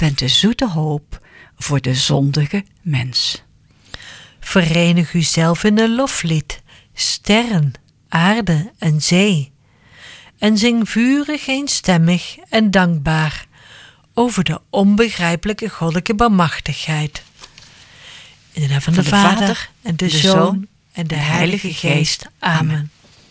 bent de zoete hoop voor de zondige mens. Verenig u zelf in een loflied, sterren, aarde en zee, en zing vurig eenstemmig en dankbaar over de onbegrijpelijke goddelijke barmachtigheid. In de naam van de Vader en de Zoon en de Heilige Geest. Amen.